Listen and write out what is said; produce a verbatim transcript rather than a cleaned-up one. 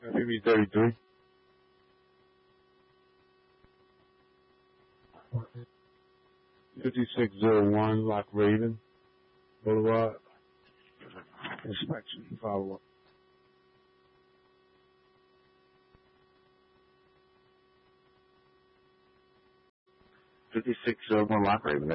F M E thirty-three. fifty-six oh one Lock Raven Boulevard. Inspection follow up. fifty-six oh one Lock Raven.